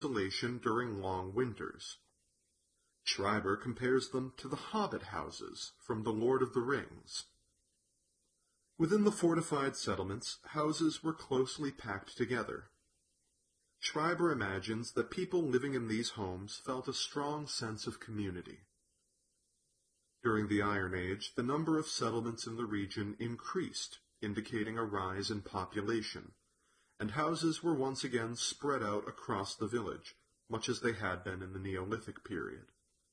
isolation during long winters. Schreiber compares them to the hobbit houses from The Lord of the Rings. Within the fortified settlements, houses were closely packed together. Schreiber imagines that people living in these homes felt a strong sense of community. During the Iron Age, the number of settlements in the region increased, indicating a rise in population, and houses were once again spread out across the village, much as they had been in the Neolithic period.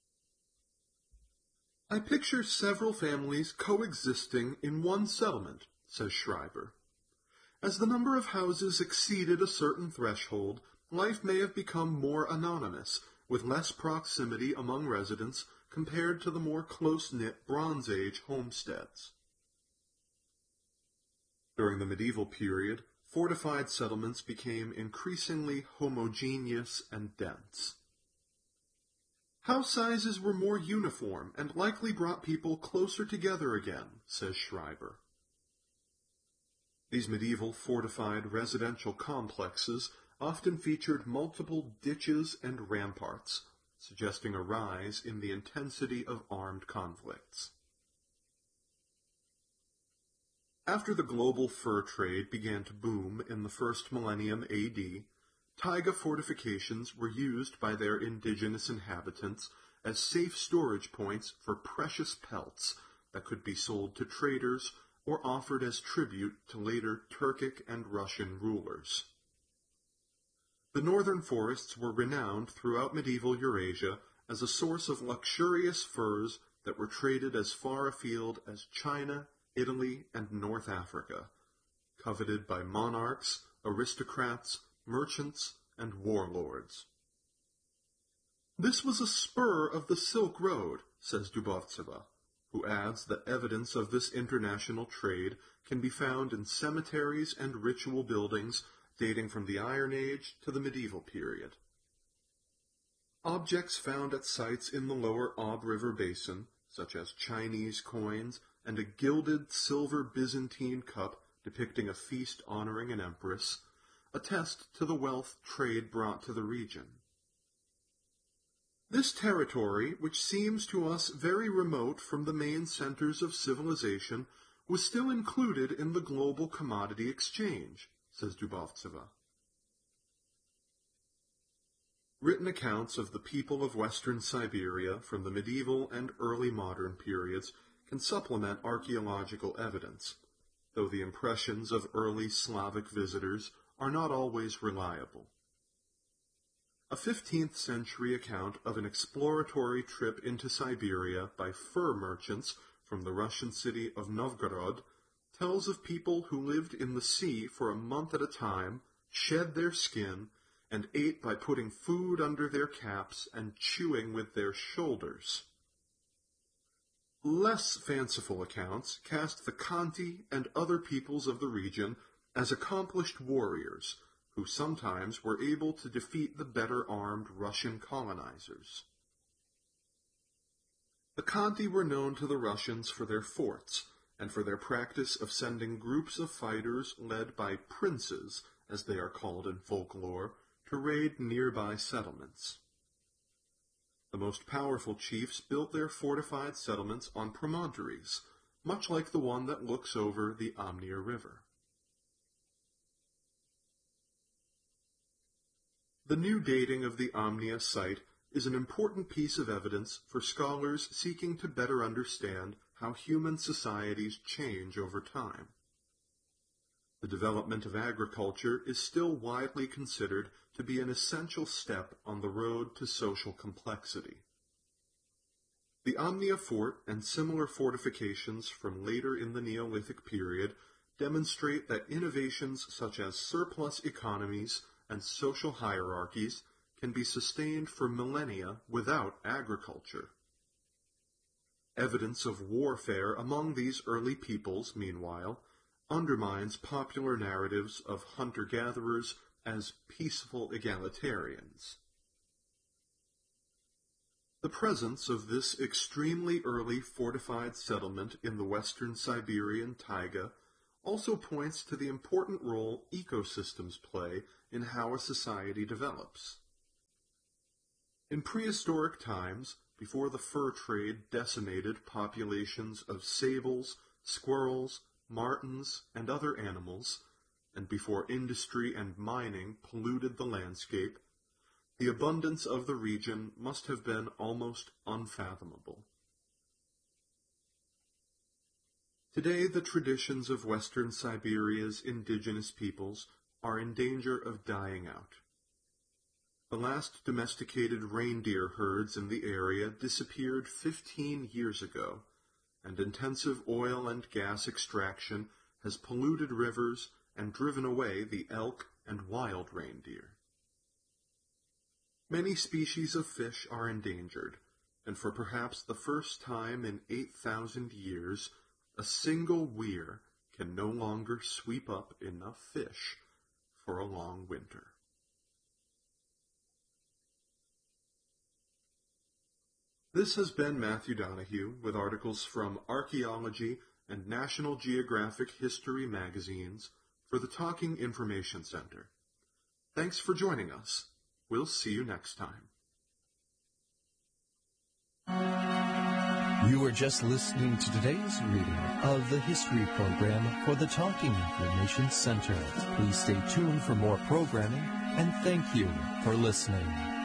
I picture several families coexisting in one settlement, says Schreiber. As the number of houses exceeded a certain threshold, life may have become more anonymous, with less proximity among residents compared to the more close-knit Bronze Age homesteads. During the medieval period, fortified settlements became increasingly homogeneous and dense. House sizes were more uniform and likely brought people closer together again, says Schreiber. These medieval fortified residential complexes often featured multiple ditches and ramparts, suggesting a rise in the intensity of armed conflicts. After the global fur trade began to boom in the first millennium AD, taiga fortifications were used by their indigenous inhabitants as safe storage points for precious pelts that could be sold to traders or offered as tribute to later Turkic and Russian rulers. The northern forests were renowned throughout medieval Eurasia as a source of luxurious furs that were traded as far afield as China, Italy, and North Africa, coveted by monarchs, aristocrats, merchants, and warlords. This was a spur of the Silk Road, says Dubovtseva, who adds that evidence of this international trade can be found in cemeteries and ritual buildings dating from the Iron Age to the medieval period. Objects found at sites in the lower Ob River basin, such as Chinese coins and a gilded silver Byzantine cup depicting a feast honoring an empress, attest to the wealth trade brought to the region. This territory, which seems to us very remote from the main centers of civilization, was still included in the global commodity exchange, says Dubovtseva. Written accounts of the people of western Siberia from the medieval and early modern periods can supplement archaeological evidence, though the impressions of early Slavic visitors are not always reliable. A 15th century account of an exploratory trip into Siberia by fur merchants from the Russian city of Novgorod tells of people who lived in the sea for a month at a time, shed their skin, and ate by putting food under their caps and chewing with their shoulders. Less fanciful accounts cast the Khanty and other peoples of the region as accomplished warriors, who sometimes were able to defeat the better-armed Russian colonizers. The Khanty were known to the Russians for their forts, and for their practice of sending groups of fighters led by princes, as they are called in folklore, to raid nearby settlements. The most powerful chiefs built their fortified settlements on promontories, much like the one that looks over the Amnir River. The new dating of the Amnia site is an important piece of evidence for scholars seeking to better understand how human societies change over time. The development of agriculture is still widely considered to be an essential step on the road to social complexity. The Amnia fort and similar fortifications from later in the Neolithic period demonstrate that innovations such as surplus economies and social hierarchies can be sustained for millennia without agriculture. Evidence of warfare among these early peoples, meanwhile, undermines popular narratives of hunter-gatherers as peaceful egalitarians. The presence of this extremely early fortified settlement in the western Siberian taiga also points to the important role ecosystems play in how a society develops. In prehistoric times, before the fur trade decimated populations of sables, squirrels, martens, and other animals, and before industry and mining polluted the landscape, the abundance of the region must have been almost unfathomable. Today, the traditions of Western Siberia's indigenous peoples are in danger of dying out. The last domesticated reindeer herds in the area disappeared 15 years ago, and intensive oil and gas extraction has polluted rivers and driven away the elk and wild reindeer. Many species of fish are endangered, and for perhaps the first time in 8,000 years, a single weir can no longer sweep up enough fish for a long winter. This has been Matthew Donahue with articles from Archaeology and National Geographic History magazines for the Talking Information Center. Thanks for joining us. We'll see you next time. You were just listening to today's reading of the History Program for the Talking Information Center. Please stay tuned for more programming, and thank you for listening.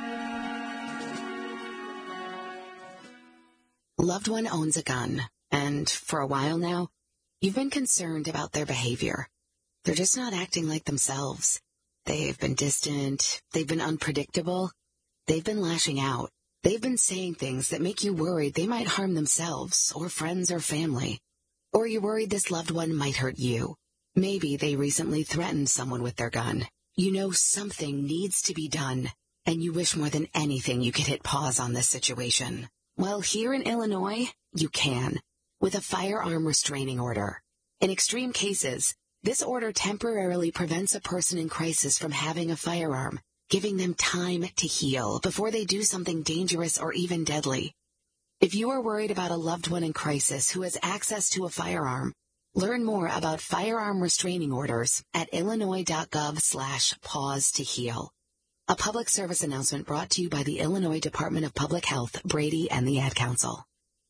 A loved one owns a gun, and for a while now, you've been concerned about their behavior. They're just not acting like themselves. They've been distant, they've been unpredictable, they've been lashing out. They've been saying things that make you worried they might harm themselves or friends or family. Or you're worried this loved one might hurt you. Maybe they recently threatened someone with their gun. You know something needs to be done, and you wish more than anything you could hit pause on this situation. Well, here in Illinois, you can, with a firearm restraining order. In extreme cases, this order temporarily prevents a person in crisis from having a firearm, giving them time to heal before they do something dangerous or even deadly. If you are worried about a loved one in crisis who has access to a firearm, learn more about firearm restraining orders at illinois.gov/pause to heal. A public service announcement brought to you by the Illinois Department of Public Health, Brady, and the Ad Council.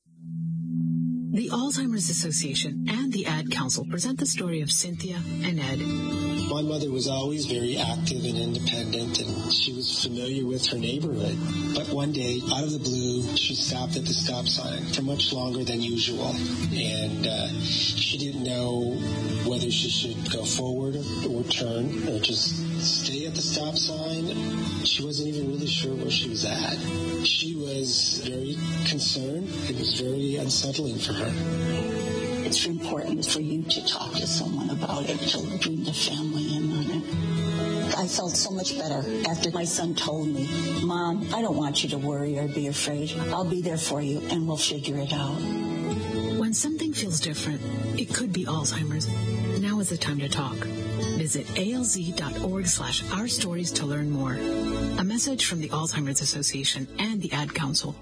The Alzheimer's Association and the Ad Council present the story of Cynthia and Ed. My mother was always very active and independent, and she was familiar with her neighborhood. But one day, out of the blue, she stopped at the stop sign for much longer than usual. And she didn't know whether she should go forward or turn or just stay at the stop sign. She wasn't even really sure where she was at. She was very concerned. It was very unsettling for her. It's important for you to talk to someone about it, to bring the family in on it. I felt so much better after my son told me, Mom, I don't want you to worry or be afraid. I'll be there for you, and we'll figure it out. When something feels different, it could be Alzheimer's. Now is the time to talk. Visit alz.org/ourstories to learn more. A message from the Alzheimer's Association and the Ad Council.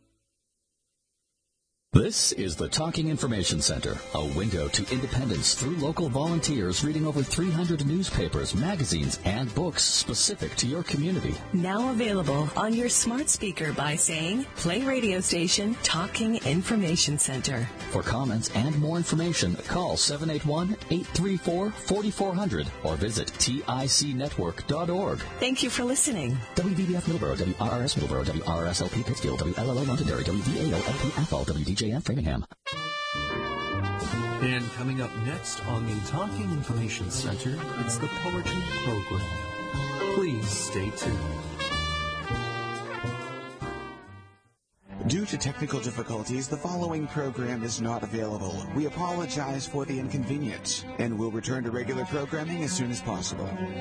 This is the Talking Information Center, a window to independence through local volunteers reading over 300 newspapers, magazines, and books specific to your community. Now available on your smart speaker by saying, play radio station Talking Information Center. For comments and more information, call 781-834-4400 or visit ticnetwork.org. Thank you for listening. WVBF Middleborough, WRRS Middleborough, WRSLP Pittsfield, WLLO Londonderry, WVAO-LP Athol, WDJF Framingham. And coming up next on the Talking Information Center, it's the Poetry Program. Please stay tuned. Due to technical difficulties, the following program is not available. We apologize for the inconvenience, and will return to regular programming as soon as possible.